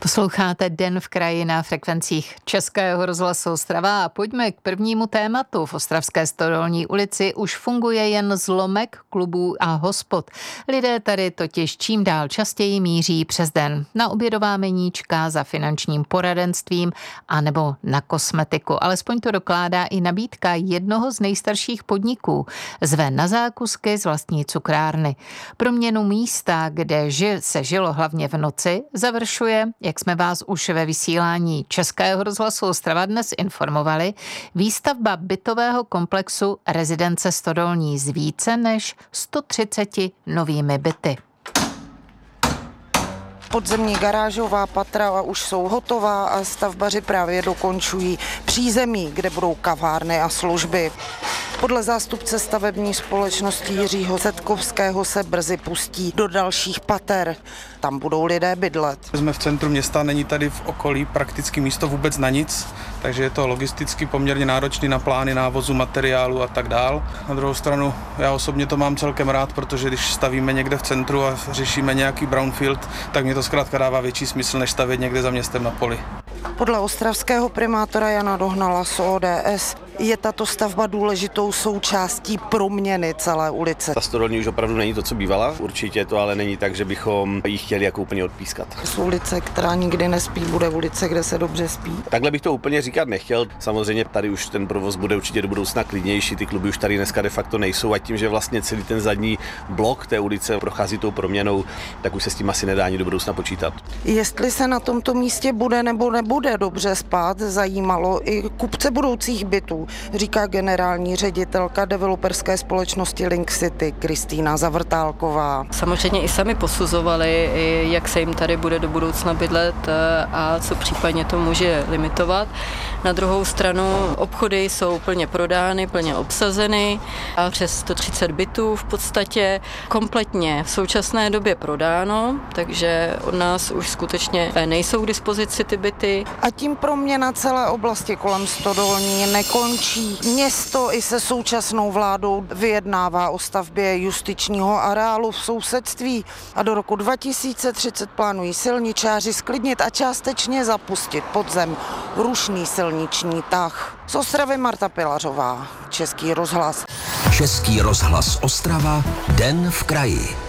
Posloucháte Den v kraji na frekvencích Českého rozhlasu Ostrava a pojďme k prvnímu tématu. V ostravské Stodolní ulici už funguje jen zlomek klubů a hospod. Lidé tady totiž čím dál častěji míří přes den na obědová meníčka, za finančním poradenstvím a nebo na kosmetiku. Alespoň to dokládá i nabídka jednoho z nejstarších podniků. Zve na zákusky z vlastní cukrárny. Proměnu místa, kde se žilo hlavně v noci, završuje, jak jsme vás už ve vysílání Českého rozhlasu Ostrava dnes informovali, výstavba bytového komplexu rezidence Stodolní s více než 130 novými byty. Podzemní garážová patra už jsou hotová a stavbaři právě dokončují přízemí, kde budou kavárny a služby. Podle zástupce stavební společnosti Jiřího Setkovského se brzy pustí do dalších pater. Tam budou lidé bydlet. Jsme v centru města, není tady v okolí prakticky místo vůbec na nic, takže je to logisticky poměrně náročný na plány návozu materiálu a tak dál. Na druhou stranu já osobně to mám celkem rád, protože když stavíme někde v centru a řešíme nějaký brownfield, tak mě to zkrátka dává větší smysl, než stavět někde za městem na poli. Podle ostravského primátora Jana Dohnala z ODS je tato stavba důležitou součástí proměny celé ulice. Ta Stodolní už opravdu není to, co bývala, určitě to ale není tak, že bychom ji chtěli jako úplně odpískat. Z ulice, která nikdy nespí, bude ulice, kde se dobře spí. Takhle bych to úplně říkat nechtěl. Samozřejmě tady už ten provoz bude určitě do budoucna klidnější, ty kluby už tady dneska de facto nejsou a tím, že vlastně celý ten zadní blok té ulice prochází tou proměnou, tak už se s tím asi nedá ani do budoucna počítat. Jestli se na tomto místě bude nebo nebude dobře spát, zajímalo i kupce budoucích bytů, říká generální ředitelka developerské společnosti Link City Kristýna Zavrtálková. Samozřejmě i sami posuzovali, jak se jim tady bude do budoucna bydlet a co případně to může limitovat. Na druhou stranu obchody jsou plně prodány, plně obsazeny a přes 130 bytů v podstatě kompletně v současné době prodáno, takže od nás už skutečně nejsou k dispozici ty byty. A tím proměna celé oblasti kolem Stodolní nekončí. Město i se současnou vládou vyjednává o stavbě justičního areálu v sousedství a do roku 2030 plánují silničáři sklidnit a částečně zapustit pod zem rušný silniční tah. Z Ostravy Marta Pilařová, Český rozhlas. Český rozhlas Ostrava, Den v kraji.